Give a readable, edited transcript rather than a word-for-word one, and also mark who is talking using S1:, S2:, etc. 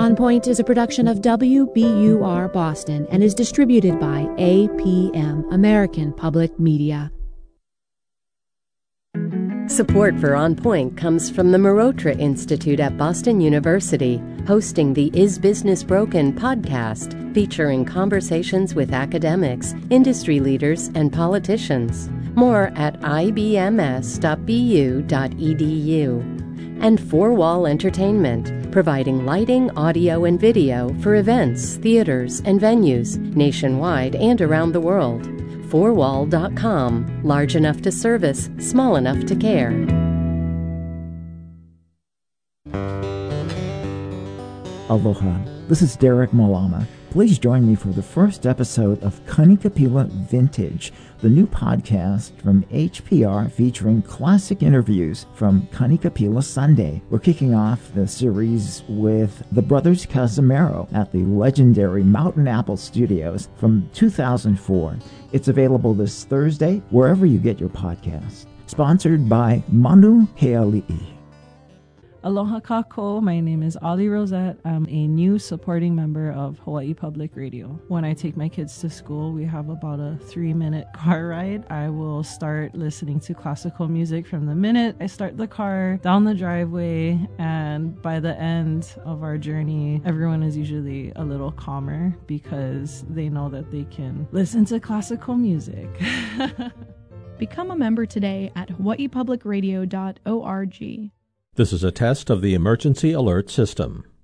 S1: On Point is a production of WBUR Boston and is distributed by APM, American Public Media.
S2: Support for On Point comes from the Marotra Institute at Boston University, hosting the Is Business Broken podcast, featuring conversations with academics, industry leaders, and politicians. More at ibms.bu.edu. And Four Wall Entertainment, providing lighting, audio, and video for events, theaters, and venues nationwide and around the world. Fourwall.com, large enough to service, small enough to care.
S3: Aloha, this is Derek Malama. Please join me for the first episode of Kanikapila Vintage, the new podcast from HPR featuring classic interviews from Kanikapila Sunday. We're kicking off the series with the Brothers Casimiro at the legendary Mountain Apple Studios from 2004. It's available this Thursday wherever you get your podcasts. Sponsored by Manu Keali'i.
S4: Aloha kako, my name is Ali Rosette. I'm a new supporting member of Hawaii Public Radio. When I take my kids to school, we have about a 3-minute car ride. I will start listening to classical music from the minute I start the car, down the driveway, and by the end of our journey, everyone is usually a little calmer because they know that they can listen to classical music.
S5: Become a member today at hawaiipublicradio.org.
S6: This is a test of the emergency alert system.